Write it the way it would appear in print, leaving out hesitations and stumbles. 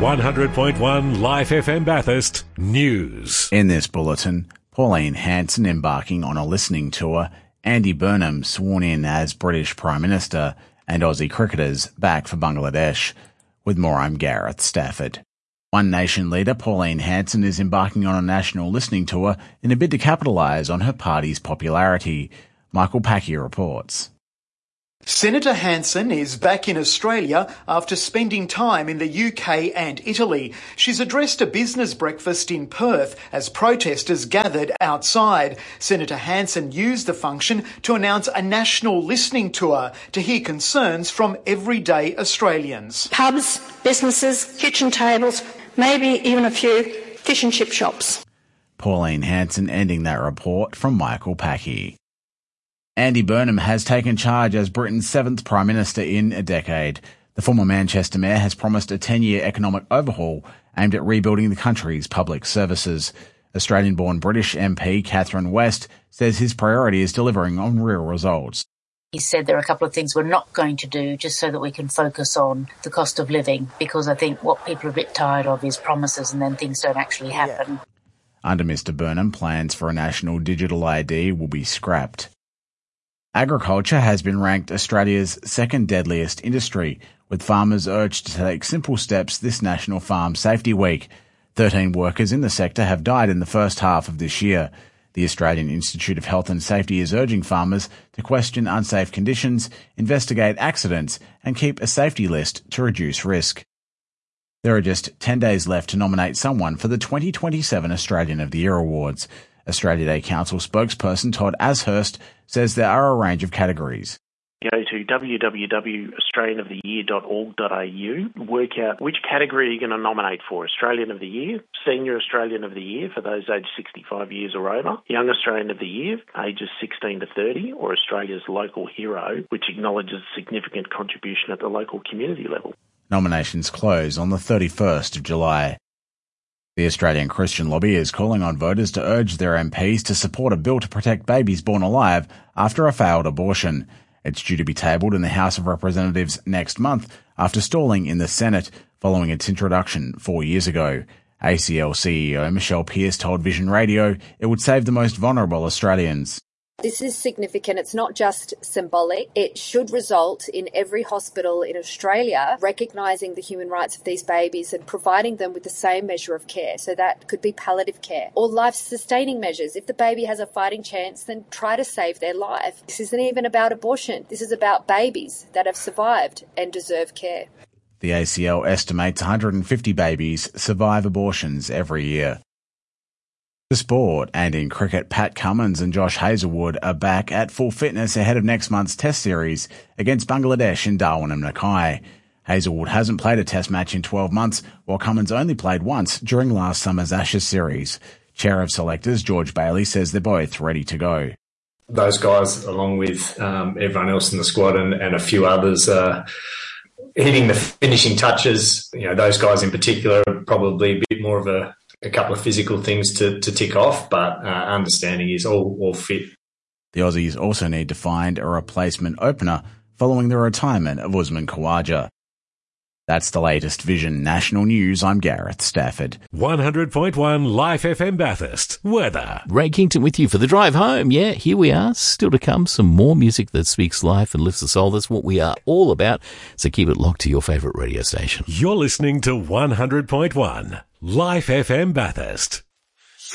100.1 Life FM Bathurst News. In this bulletin, Pauline Hanson embarking on a listening tour, Andy Burnham sworn in as British Prime Minister, and Aussie cricketers back for Bangladesh. With more, I'm Gareth Stafford. One Nation leader, Pauline Hanson, is embarking on a national listening tour in a bid to capitalise on her party's popularity. Michael Packy reports. Senator Hanson is back in Australia after spending time in the UK and Italy. She's addressed a business breakfast in Perth as protesters gathered outside. Senator Hanson used the function to announce a national listening tour to hear concerns from everyday Australians. Pubs, businesses, kitchen tables, maybe even a few fish and chip shops. Pauline Hanson ending that report from Michael Packy. Andy Burnham has taken charge as Britain's 7th Prime Minister in a decade. The former Manchester Mayor has promised a 10-year economic overhaul aimed at rebuilding the country's public services. Australian-born British MP Catherine West says his priority is delivering on real results. He said there are a couple of things we're not going to do just so that we can focus on the cost of living, because I think what people are a bit tired of is promises and then things don't actually happen. Under Mr Burnham, plans for a national digital ID will be scrapped. Agriculture has been ranked Australia's second deadliest industry, with farmers urged to take simple steps this National Farm Safety Week. 13 workers in the sector have died in the first half of this year. The Australian Institute of Health and Safety is urging farmers to question unsafe conditions, investigate accidents, and keep a safety list to reduce risk. There are just 10 days left to nominate someone for the 2027 Australian of the Year Awards. Australia Day Council spokesperson Todd Ashurst says there are a range of categories. Go to www.australianoftheyear.org.au, work out which category you're going to nominate for. Australian of the Year, Senior Australian of the Year for those aged 65 years or over, Young Australian of the Year, ages 16 to 30, or Australia's Local Hero, which acknowledges significant contribution at the local community level. Nominations close on the 31st of July. The Australian Christian Lobby is calling on voters to urge their MPs to support a bill to protect babies born alive after a failed abortion. It's due to be tabled in the House of Representatives next month after stalling in the Senate following its introduction 4 years ago. ACL CEO Michelle Pearce told Vision Radio it would save the most vulnerable Australians. This is significant. It's not just symbolic. It should result in every hospital in Australia recognising the human rights of these babies and providing them with the same measure of care. So that could be palliative care or life-sustaining measures. If the baby has a fighting chance, then try to save their life. This isn't even about abortion. This is about babies that have survived and deserve care. The ACL estimates 150 babies survive abortions every year. The sport, and in cricket, Pat Cummins and Josh Hazlewood are back at full fitness ahead of next month's Test series against Bangladesh in Darwin and Mackay. Hazlewood hasn't played a Test match in 12 months, while Cummins only played once during last summer's Ashes series. Chair of selectors George Bailey says they're both ready to go. Those guys, along with everyone else in the squad and a few others, hitting the finishing touches. You know, those guys in particular are probably a bit more of a couple of physical things to tick off, but understanding is all fit. The Aussies also need to find a replacement opener following the retirement of Usman Khawaja. That's the latest Vision National News. I'm Gareth Stafford. 100.1 Life FM Bathurst. Weather. Ray Kington with you for the drive home. Yeah, here we are. Still to come, some more music that speaks life and lifts the soul. That's what we are all about. So keep it locked to your favourite radio station. You're listening to 100.1 Life FM Bathurst.